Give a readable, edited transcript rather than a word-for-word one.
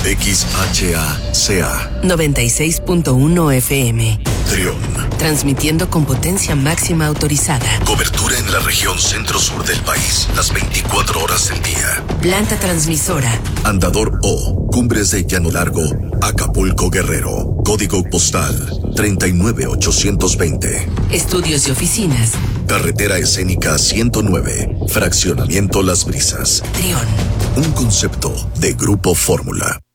XHACA 96.1 FM. Trión. Transmitiendo con potencia máxima autorizada. Cobertura en la región centro-sur del país, las 24 horas del día. Planta transmisora. Andador O, Cumbres de Llano Largo, Acapulco, Guerrero. Código postal 39820. Estudios y oficinas. Carretera Escénica 109, Fraccionamiento Las Brisas. Trión. Un concepto de Grupo Fórmula.